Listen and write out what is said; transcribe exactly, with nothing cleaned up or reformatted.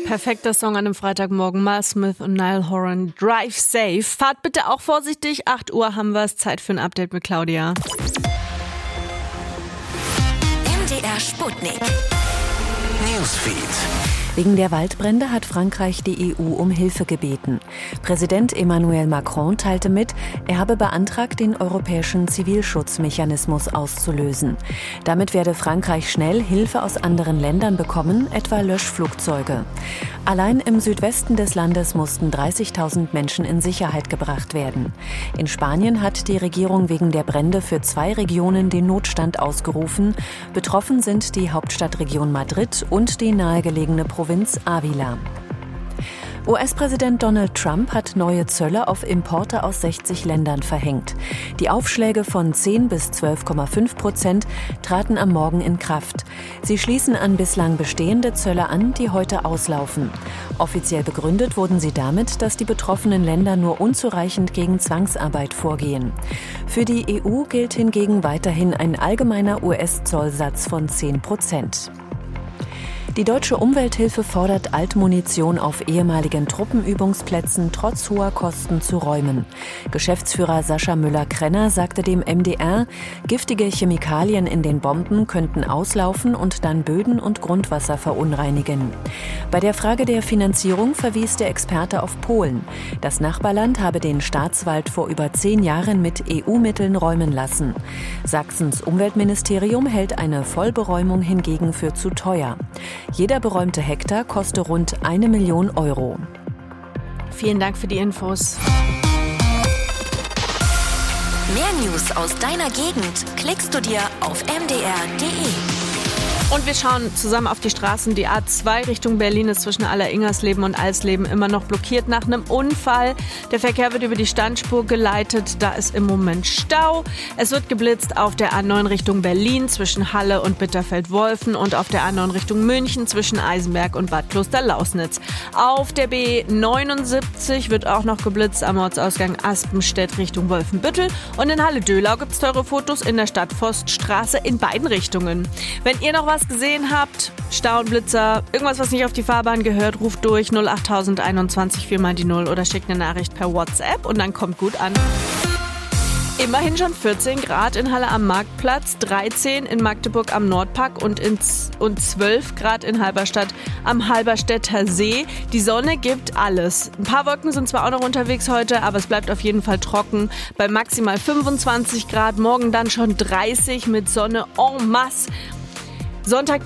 Perfekter Song an einem Freitagmorgen. Mal Smith und Niall Horan. Drive safe. Fahrt bitte auch vorsichtig. acht Uhr haben wir es. Zeit für ein Update mit Claudia. M D R Sputnik. Newsfeed. Wegen der Waldbrände hat Frankreich die E U um Hilfe gebeten. Präsident Emmanuel Macron teilte mit, er habe beantragt, den europäischen Zivilschutzmechanismus auszulösen. Damit werde Frankreich schnell Hilfe aus anderen Ländern bekommen, etwa Löschflugzeuge. Allein im Südwesten des Landes mussten dreißigtausend Menschen in Sicherheit gebracht werden. In Spanien hat die Regierung wegen der Brände für zwei Regionen den Notstand ausgerufen. Betroffen sind die Hauptstadtregion Madrid und die nahegelegene Provinz Provinz Ávila. U S-Präsident Donald Trump hat neue Zölle auf Importe aus sechzig Ländern verhängt. Die Aufschläge von zehn bis zwölf Komma fünf Prozent traten am Morgen in Kraft. Sie schließen an bislang bestehende Zölle an, die heute auslaufen. Offiziell begründet wurden sie damit, dass die betroffenen Länder nur unzureichend gegen Zwangsarbeit vorgehen. Für die E U gilt hingegen weiterhin ein allgemeiner U S-Zollsatz von zehn Prozent. Die Deutsche Umwelthilfe fordert, Altmunition auf ehemaligen Truppenübungsplätzen trotz hoher Kosten zu räumen. Geschäftsführer Sascha Müller-Krenner sagte dem M D R, giftige Chemikalien in den Bomben könnten auslaufen und dann Böden und Grundwasser verunreinigen. Bei der Frage der Finanzierung verwies der Experte auf Polen. Das Nachbarland habe den Staatswald vor über zehn Jahren mit E U-Mitteln räumen lassen. Sachsens Umweltministerium hält eine Vollberäumung hingegen für zu teuer. Jeder beräumte Hektar koste rund eine Million Euro. Vielen Dank für die Infos. Mehr News aus deiner Gegend klickst du dir auf m d r punkt d e. Und wir schauen zusammen auf die Straßen. Die A zwei Richtung Berlin ist zwischen Aller-Ingersleben und Alsleben immer noch blockiert nach einem Unfall. Der Verkehr wird über die Standspur geleitet. Da ist im Moment Stau. Es wird geblitzt auf der A neun Richtung Berlin zwischen Halle und Bitterfeld-Wolfen und auf der A neun Richtung München zwischen Eisenberg und Bad Kloster-Lausnitz. Auf der B neunundsiebzig wird auch noch geblitzt am Ortsausgang Aspenstedt Richtung Wolfenbüttel. Und in Halle-Döhlau gibt es teure Fotos in der Stadt-Forststraße in beiden Richtungen. Wenn ihr noch was gesehen habt, Stau und Blitzer, irgendwas, was nicht auf die Fahrbahn gehört, ruft durch null acht null null einundzwanzig vier mal die null oder schickt eine Nachricht per WhatsApp und dann kommt gut an. Immerhin schon vierzehn Grad in Halle am Marktplatz, dreizehn in Magdeburg am Nordpark und, in z- und zwölf Grad in Halberstadt am Halberstädter See. Die Sonne gibt alles. Ein paar Wolken sind zwar auch noch unterwegs heute, aber es bleibt auf jeden Fall trocken. Bei maximal fünfundzwanzig Grad, morgen dann schon dreißig mit Sonne en masse. Sonntag